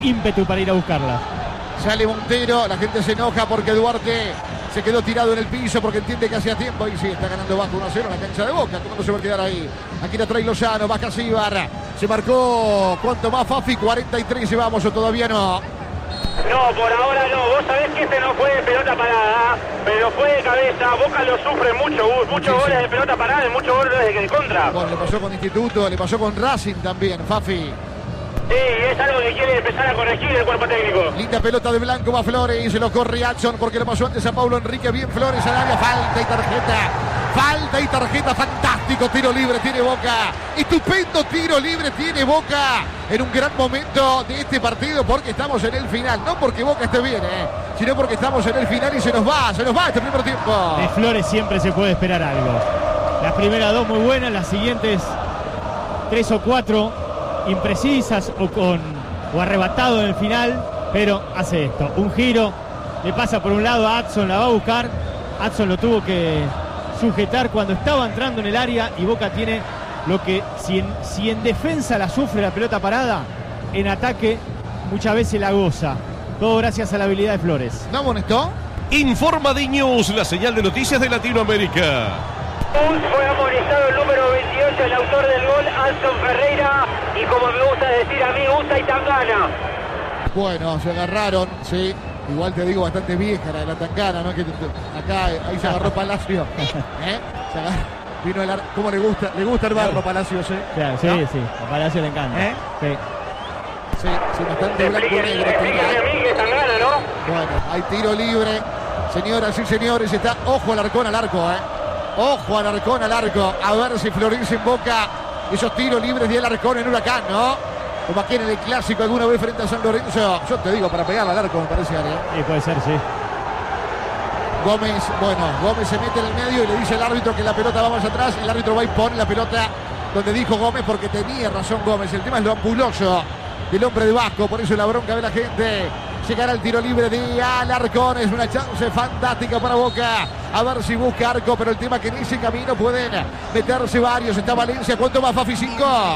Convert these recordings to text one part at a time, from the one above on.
ímpetu para ir a buscarla. Sale Montero, la gente se enoja porque Duarte se quedó tirado en el piso porque entiende que hacía tiempo. Y sí, está ganando Vasco 1-0 en la cancha de Boca. ¿Cómo no se va a quedar ahí? Aquí la trae Lozano, baja Cibar. Se marcó, ¿cuánto más, Fafi? 43 llevamos o todavía no. No, por ahora no. Vos sabés que este no fue de pelota parada, pero fue de cabeza. Boca lo sufre mucho, muchos goles de pelota parada y muchos goles de contra. Bueno, le pasó con Instituto, le pasó con Racing también, Fafi. Sí, es algo que quiere empezar a corregir el cuerpo técnico. Linda pelota de Blanco, va Flores y se lo corre Adson porque le pasó antes a Paulo Enrique. Bien Flores al área, falta y tarjeta, fantástico tiro libre tiene Boca. Estupendo tiro libre tiene Boca en un gran momento de este partido porque estamos en el final. No porque Boca esté bien, sino porque estamos en el final y se nos va este primer tiempo. De Flores siempre se puede esperar algo. Las primeras dos muy buenas, las siguientes 3 o 4 imprecisas o arrebatado en el final, pero hace esto, un giro, le pasa por un lado a Adson, la va a buscar, Adson lo tuvo que sujetar cuando estaba entrando en el área y Boca tiene lo que si en defensa la sufre la pelota parada, en ataque muchas veces la goza, todo gracias a la habilidad de Flores. ¿No amonestó? Informa D-News, la señal de noticias de Latinoamérica. Fue amonestado el número 28, el autor del gol, Adson Ferreira, y como me gusta decir a mí, Uta y Tangana. Bueno, se agarraron, sí. Igual te digo, bastante vieja la de la Tangana, ¿no? Que acá, ahí se agarró Palacio. Se agarró, vino el ¿cómo le gusta el barro, Palacio, sí? Claro, sí, ¿no? Sí, a Palacio le encanta. Sí, bastante blanco y negro. Explíquenme a mí que Tangana, ¿no? Bueno, hay tiro libre. Señoras y señores, está, ojo Alarcón al arco, Ojo Alarcón al arco. A ver si Florencio invoca esos tiros libres de Alarcón en Huracán, ¿no? Como aquí en el clásico alguna vez frente a San Lorenzo. Yo te digo, para pegarle al arco me parece, Ale. Sí, puede ser, sí. Gómez se mete en el medio y le dice al árbitro que la pelota va más atrás. El árbitro va y pone la pelota donde dijo Gómez porque tenía razón Gómez. El tema es lo ambuloso del hombre de Vasco, por eso la bronca de la gente. Llegará el tiro libre de Alarcón, es una chance fantástica para Boca. A ver si busca arco, pero el tema es que en ese camino pueden meterse varios. Está Valencia, ¿cuánto más, Fafi? 5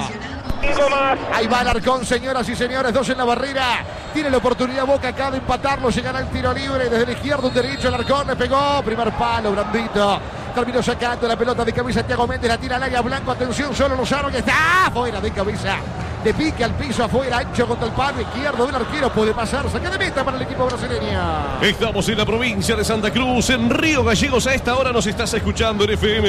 más. Ahí va Alarcón, señoras y señores, 2 en la barrera. Tiene la oportunidad Boca acá de empatarlo. Llegará el tiro libre desde la izquierda, un derecho. Alarcón le pegó, primer palo, Brandito. Terminó sacando la pelota de cabeza Thiago Méndez, la tira al área, Blanco, atención, solo Lozano que está fuera de cabeza. De pique al piso afuera, ancho contra el palo izquierdo del arquero, puede pasar, saque de meta para el equipo brasileño. Estamos en la provincia de Santa Cruz, en Río Gallegos. A esta hora nos estás escuchando en FM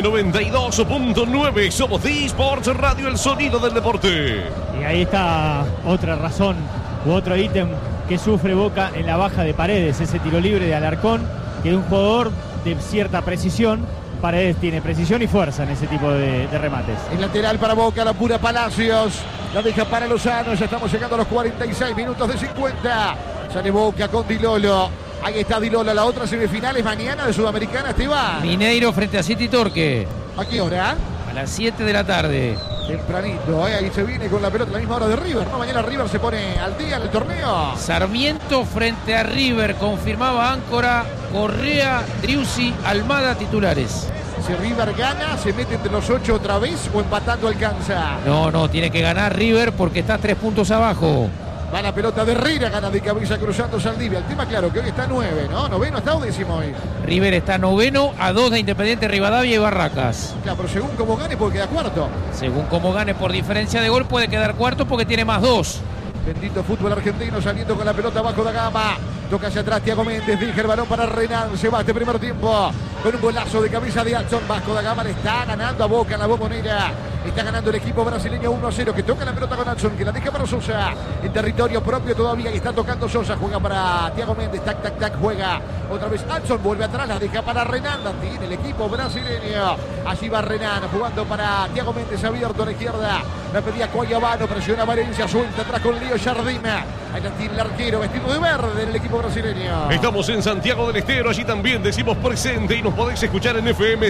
92.9. Somos D-Sports Radio, el sonido del deporte. Y ahí está otra razón u otro ítem que sufre Boca en la baja de Paredes, ese tiro libre de Alarcón, que es un jugador de cierta precisión. Paredes tiene precisión y fuerza en ese tipo de remates. El lateral para Boca, la pura Palacios. La deja para Lozano. Ya estamos llegando a los 46 minutos de 50. Sale Boca con Di Lolo. Ahí está Di Lolo. La otra semifinal es mañana de Sudamericana, Esteban. Mineiro frente a City Torque. ¿A qué hora? A las 7 de la tarde. Tempranito, ahí se viene con la pelota a la misma hora de River, ¿no? Mañana River se pone al día en el torneo. Sarmiento frente a River, confirmaba Áncora, Correa, Driussi, Almada titulares. Si River gana, ¿se mete entre los 8 otra vez o empatando alcanza? No, tiene que ganar River porque está 3 puntos abajo. Va la pelota de Herrera, gana de cabeza cruzando Saldivia. El tema, claro, que hoy está 9, ¿no? Noveno está o 10º hoy. River está 9º a 2 de Independiente Rivadavia y Barracas. Claro, pero según como gane puede quedar 4º. Según como gane por diferencia de gol puede quedar 4º porque tiene más 2. Bendito fútbol argentino saliendo con la pelota abajo de Gama. Toca hacia atrás Thiago Méndez, deja el balón para Renan. Se va este primer tiempo con un golazo de cabeza de Adson. Vasco da Gama le está ganando a Boca en la Bombonera. Está ganando el equipo brasileño 1-0. Que toca la pelota con Adson, que la deja para Sosa. En territorio propio todavía. Y está tocando Sosa. Juega para Thiago Méndez. Tac. Juega otra vez Adson. Vuelve atrás. La deja para Renan. La tiene el equipo brasileño. Allí va Renan jugando para Thiago Méndez. Abierto a la izquierda. La pedía Cuayabano. Presiona Valencia. Suelta atrás con Lío Jardima. Ahí la tiene el arquero vestido de verde en el equipo brasileño. Estamos en Santiago del Estero. Allí también decimos presente y nos podéis escuchar en FM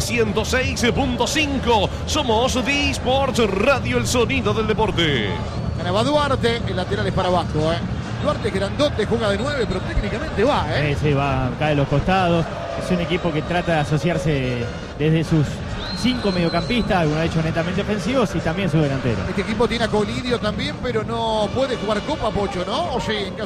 106.5. Somos D-Sports Radio, el sonido del deporte. Ganaba Duarte, el lateral es para Vasco, Duarte grandote, juega de 9, pero técnicamente va, Sí, va, cae de los costados. Es un equipo que trata de asociarse desde sus 5 mediocampistas, algunos de hecho netamente ofensivos y también su delantero. Este equipo tiene a Colidio también, pero no puede jugar Copa, Pocho, ¿no? O sí, en caso